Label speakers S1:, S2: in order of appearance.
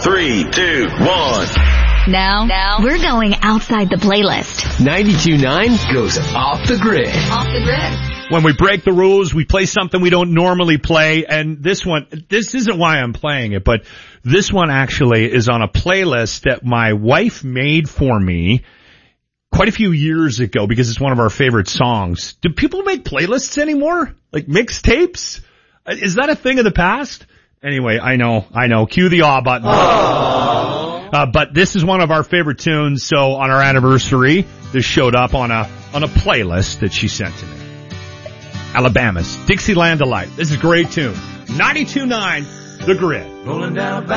S1: 3, 2, 1.
S2: Now, we're going outside the playlist.
S3: 92.9 goes off the grid.
S2: Off the grid.
S4: When we break the rules, we play something we don't normally play, and this isn't why I'm playing it, but this one actually is on a playlist that my wife made for me quite a few years ago because it's one of our favorite songs. Do people make playlists anymore? Like mixtapes? Is that a thing of the past? Anyway, I know. Cue the awe button. But this is one of our favorite tunes, so on our anniversary, this showed up on a playlist that she sent to me. Alabama's Dixieland Delight. This is a great tune. 92.9, The Grid.
S5: Rolling down